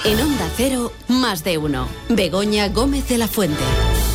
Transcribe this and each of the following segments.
En Onda Cero, Más de Uno. Begoña Gómez de la Fuente.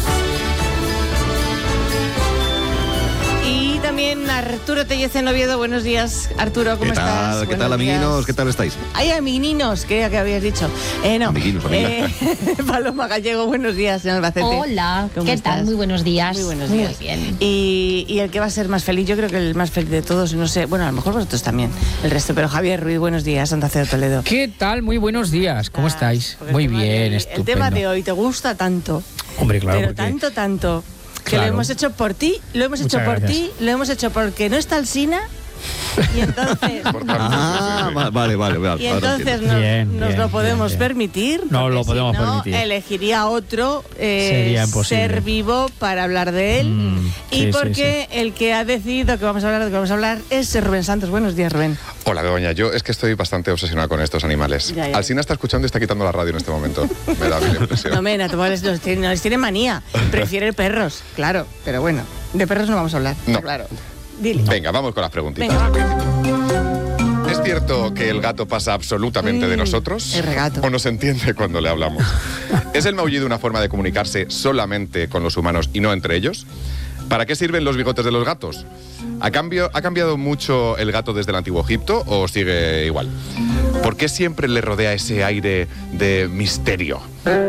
Y también Arturo Tellez en Oviedo. Buenos días, Arturo, ¿cómo estás? ¿Qué tal, amiguinos? ¿Qué tal estáis? Ay, amiguinos, que habías dicho. No. Amiguinos, amigas. Paloma Gallego, buenos días en Albacete. Hola, ¿qué tal? Muy buenos días. Muy buenos días. Muy bien. Y el que va a ser más feliz, yo creo que el más feliz de todos, no sé, bueno, a lo mejor vosotros también, el resto, pero Javier Ruiz, buenos días, Onda Cero Toledo. ¿Qué tal? Muy buenos días. ¿Cómo estáis? Porque Muy bien, estupendo. El tema de hoy te gusta tanto. Hombre, claro. Pero porque... tanto, que Claro. lo hemos hecho por ti, lo hemos Muchas hecho por gracias. ti, lo hemos hecho porque no está Alsina. Y entonces, Vale. y entonces Bien, nos bien, lo podemos bien. permitir. No porque lo podemos si no, permitir. elegiría otro Sería imposible. ser vivo para hablar de él. Y sí, porque el que ha decidido que vamos a hablar de lo que vamos a hablar es Rubén Santos. Buenos días, Rubén. Hola, Begoña. Yo es que estoy bastante obsesionado con estos animales. Ya. Alsina está escuchando y está quitando la radio en este momento. Me da la impresión. No, mena, no les tiene manía. Prefiere perros, claro. Pero bueno, de perros no vamos a hablar. No. Claro. Dile. Venga, vamos con las preguntitas. Venga. ¿Es cierto que el gato pasa absolutamente de nosotros? el regato. ¿O no se entiende cuando le hablamos? ¿Es el maullido una forma de comunicarse solamente con los humanos y no entre ellos? ¿Para qué sirven los bigotes de los gatos? ¿Ha cambiado mucho el gato desde el Antiguo Egipto o sigue igual? ¿Por qué siempre le rodea ese aire de misterio?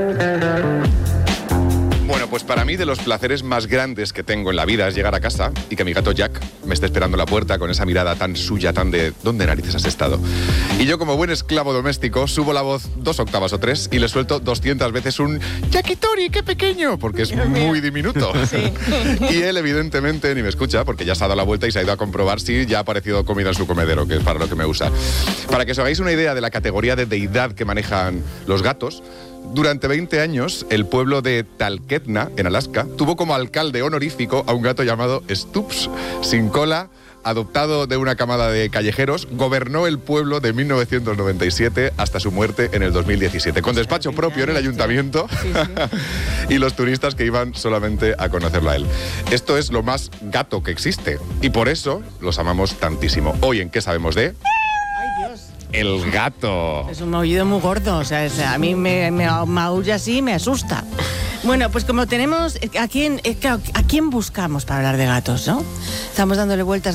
Bueno, pues para mí de los placeres más grandes que tengo en la vida es llegar a casa y que mi gato Jack me esté esperando en la puerta con esa mirada tan suya, tan de ¿dónde narices has estado? Y yo como buen esclavo doméstico subo la voz 2 octavas o 3 y le suelto 200 veces un Jackitori, qué pequeño, porque es muy diminuto. Sí. Y él evidentemente ni me escucha porque ya se ha dado la vuelta y se ha ido a comprobar si ya ha aparecido comida en su comedero, que es para lo que me usa. Para que os hagáis una idea de la categoría de deidad que manejan los gatos, durante 20 años, el pueblo de Talkeetna, en Alaska, tuvo como alcalde honorífico a un gato llamado Stubbs, sin cola, adoptado de una camada de callejeros, gobernó el pueblo de 1997 hasta su muerte en el 2017, con despacho propio en el ayuntamiento y los turistas que iban solamente a conocerlo a él. Esto es lo más gato que existe y por eso los amamos tantísimo. Hoy en ¿Qué sabemos de? El gato. Es un maullido muy gordo, o sea, a mí me maulla así y me asusta. Bueno, pues como tenemos, ¿a quién buscamos para hablar de gatos, no? Estamos dándole vueltas,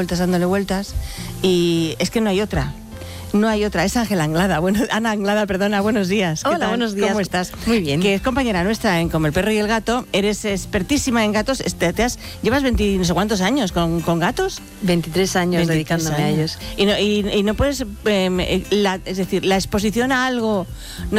y es que no hay otra. No hay otra, es Ángela Anglada. Bueno, Ana Anglada, perdona, buenos días. ¿Qué Hola, tal? buenos días. ¿Cómo estás? Muy bien. Que es compañera nuestra en Como el perro y el gato. Eres expertísima en gatos. Llevas 20 no sé cuántos años con gatos. 23 años 23 dedicándome a años. ellos. Y no puedes, es decir, la exposición a algo...